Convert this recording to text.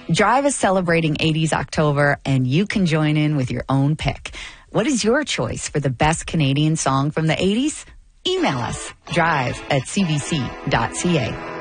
Drive is celebrating 80s October, and you can join in with your own pick. What is your choice for the best Canadian song from the 80s? Email us, drive@cbc.ca.